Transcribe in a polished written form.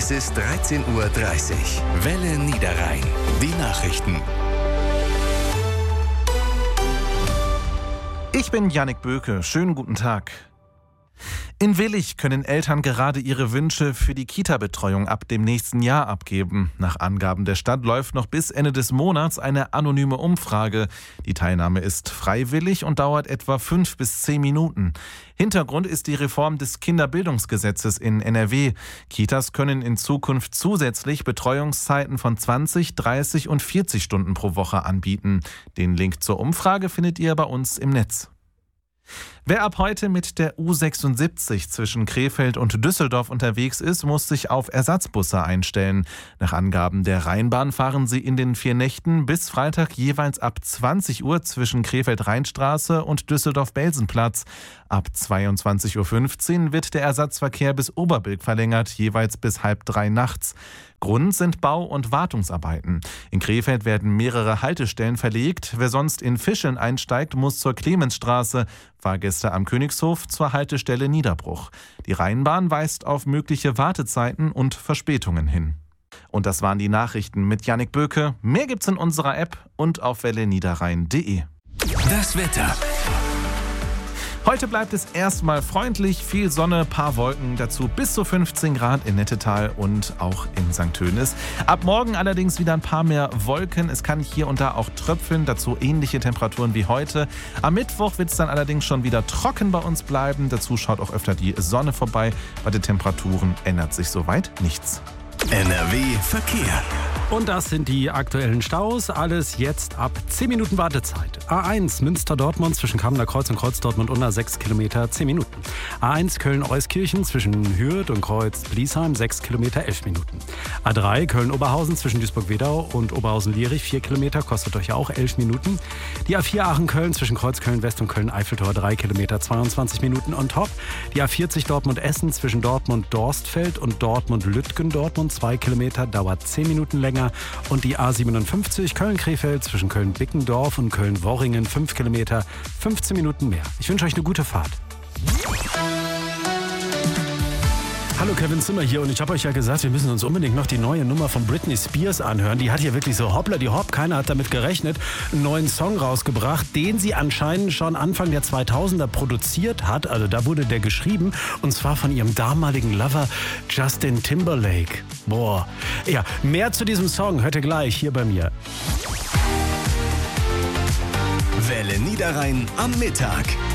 Es ist 13:30 Uhr. Welle Niederrhein. Die Nachrichten. Ich bin Jannik Böke. Schönen guten Tag. In Willich können Eltern gerade ihre Wünsche für die Kita-Betreuung ab dem nächsten Jahr abgeben. Nach Angaben der Stadt läuft noch bis Ende des Monats eine anonyme Umfrage. Die Teilnahme ist freiwillig und dauert etwa 5 bis 10 Minuten. Hintergrund ist die Reform des Kinderbildungsgesetzes in NRW. Kitas können in Zukunft zusätzlich Betreuungszeiten von 20, 30 und 40 Stunden pro Woche anbieten. Den Link zur Umfrage findet ihr bei uns im Netz. Wer ab heute mit der U76 zwischen Krefeld und Düsseldorf unterwegs ist, muss sich auf Ersatzbusse einstellen. Nach Angaben der Rheinbahn fahren sie in den 4 Nächten bis Freitag jeweils ab 20 Uhr zwischen Krefeld-Rheinstraße und Düsseldorf-Belsenplatz. Ab 22:15 Uhr wird der Ersatzverkehr bis Oberbilk verlängert, jeweils bis 2:30 nachts. Grund sind Bau- und Wartungsarbeiten. In Krefeld werden mehrere Haltestellen verlegt. Wer sonst in Fischeln einsteigt, muss zur Clemensstraße. Fahrgäste am Königshof zur Haltestelle Niederbruch. Die Rheinbahn weist auf mögliche Wartezeiten und Verspätungen hin. Und das waren die Nachrichten mit Jannik Böke. Mehr gibt's in unserer App und auf welleniederrhein.de. Das Wetter. Heute bleibt es erstmal freundlich, viel Sonne, paar Wolken, dazu bis zu 15 Grad in Nettetal und auch in St. Tönis. Ab morgen allerdings wieder ein paar mehr Wolken. Es kann hier und da auch tröpfeln, dazu ähnliche Temperaturen wie heute. Am Mittwoch wird es dann allerdings schon wieder trocken bei uns bleiben. Dazu schaut auch öfter die Sonne vorbei. Bei den Temperaturen ändert sich soweit nichts. NRW Verkehr. Und das sind die aktuellen Staus. Alles jetzt ab 10 Minuten Wartezeit. A1 Münster-Dortmund zwischen Kamener Kreuz und Kreuz-Dortmund-Unna 6 Kilometer, 10 Minuten. A1 Köln-Euskirchen zwischen Hürth und Kreuz-Bliesheim 6 Kilometer, 11 Minuten. A3 Köln-Oberhausen zwischen Duisburg-Wedau und Oberhausen-Lierich 4 Kilometer, kostet euch auch 11 Minuten. Die A4 Aachen-Köln zwischen Kreuz Köln-West und Köln-Eiffeltor 3 Kilometer, 22 Minuten on top. Die A40 Dortmund-Essen zwischen Dortmund-Dorstfeld und Dortmund-Lütgendortmund 2 Kilometer, dauert 10 Minuten länger. Und die A57 Köln-Krefeld zwischen Köln-Bickendorf und Köln-Worringen 5 Kilometer, 15 Minuten mehr. Ich wünsche euch eine gute Fahrt. Hallo, Kevin Zimmer hier und ich habe euch ja gesagt, wir müssen uns unbedingt noch die neue Nummer von Britney Spears anhören. Die hat hier wirklich so hoppla die hopp, keiner hat damit gerechnet, einen neuen Song rausgebracht, den sie anscheinend schon Anfang der 2000er produziert hat. Also da wurde der geschrieben und zwar von ihrem damaligen Lover Justin Timberlake. Boah. Ja, mehr zu diesem Song hört ihr gleich hier bei mir. Welle Niederrhein am Mittag.